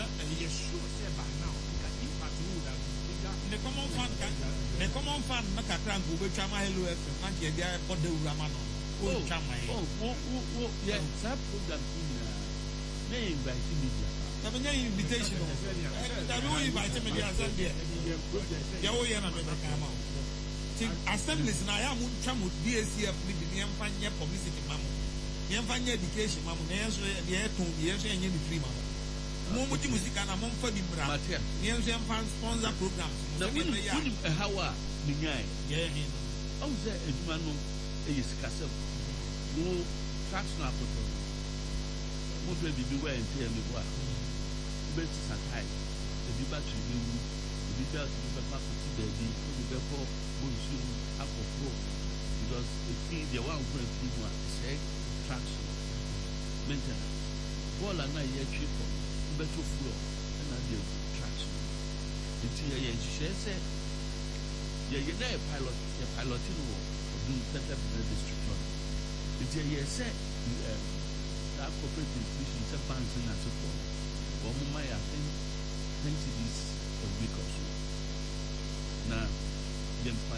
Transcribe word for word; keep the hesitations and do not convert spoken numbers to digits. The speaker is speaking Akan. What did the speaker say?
he is sure say by now that impact would have the common fan the common fan na kakra ngo be twa ma hello F M na ke dia e de urama no o twa ma e oh wo wo yeah that program in na invite media na me invitation no that we invite media as there ya wo ye na me ka ma ti assemblies na ya mu twa mu D A C F ni bi yemfa nye publicity ma mu yemfa nye education ma mu na yeso ye ton yeso ye ni free ma mo mo ti music na mo mfa bi mra yeso yemfa sponsor programs na we we a hawa ni nyai ye hin o ze eduma no e yisikase mo tracks na apoto mo fe bibi wa ente mi bo a be ti satai e bi ba tu bi wu e bi belt bi ba pa ti be bi o bi be ko bo isu akofro because it feed the one for people say tracks maintenance ball na ye twi ko be to floor na dey tracks it ye ye share say ye ye na pilot ye pilot no do better district it ye say that corporate institution say banks na support or mo I think think this a week or so now them